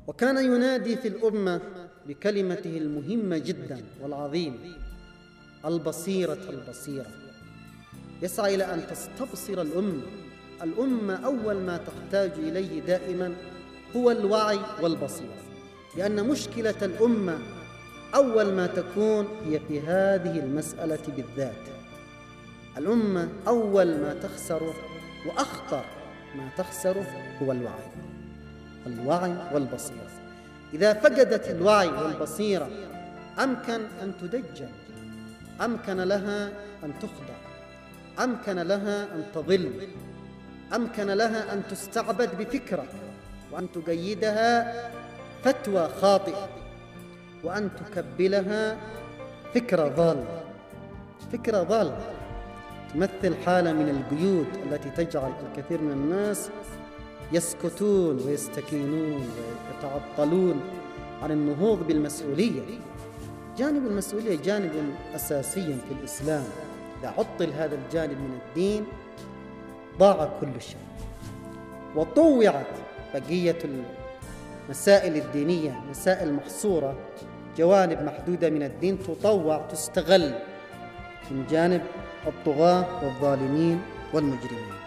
وكان ينادي في الأمة بكلمته المهمة جدا والعظيمة: البصيرة البصيرة. يسعى إلى أن تستبصر الأمة أول ما تحتاج إليه دائما هو الوعي والبصيرة، لأن مشكلة الأمة أول ما تكون هي في هذه المسألة بالذات. الأمة أول ما تخسره وأخطر ما تخسره هو الوعي والبصيرة. إذا فقدت الوعي والبصيرة أمكن أن تدجل، أمكن لها أن تخضع، أمكن لها أن تضل، أمكن لها أن تستعبد بفكرة، وأن تقيدها فتوى خاطئة، وأن تكبلها فكرة ضالة تمثل حالة من القيود التي تجعل الكثير من الناس يسكتون ويستكينون ويتعطلون عن النهوض بالمسؤولية. جانب المسؤولية جانب أساسي في الإسلام، إذا عطل هذا الجانب من الدين ضاع كل شيء. وطوعت بقية المسائل الدينية مسائل محصورة، جوانب محدودة من الدين تطوع تستغل من جانب الطغاة والظالمين والمجرمين.